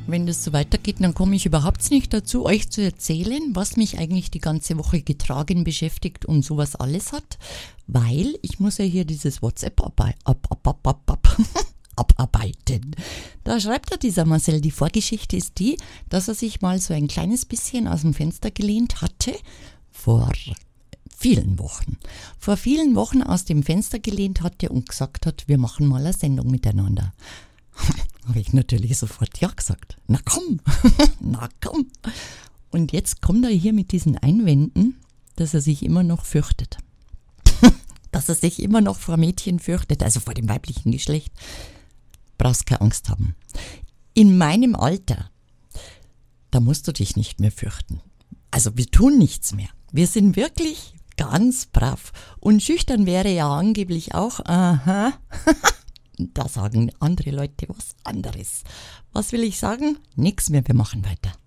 wenn das so weitergeht, dann komme ich überhaupt nicht dazu, euch zu erzählen, was mich eigentlich die ganze Woche getragen, beschäftigt und sowas alles hat, weil ich muss ja hier dieses WhatsApp abarbeiten. Da schreibt ja dieser Marcel, die Vorgeschichte ist die, dass er sich mal so ein kleines bisschen aus dem Fenster gelehnt hatte, vor vielen Wochen aus dem Fenster gelehnt hatte und gesagt hat, wir machen mal eine Sendung miteinander. Habe ich natürlich sofort ja gesagt. Na komm. Und jetzt kommt er hier mit diesen Einwänden, dass er sich immer noch fürchtet. Dass er sich immer noch vor Mädchen fürchtet, also vor dem weiblichen Geschlecht. Brauchst keine Angst haben. In meinem Alter, da musst du dich nicht mehr fürchten. Also wir tun nichts mehr. Wir sind wirklich ganz brav. Und schüchtern wäre ja angeblich auch, aha, da sagen andere Leute was anderes. Was will ich sagen? Nix mehr, wir machen weiter.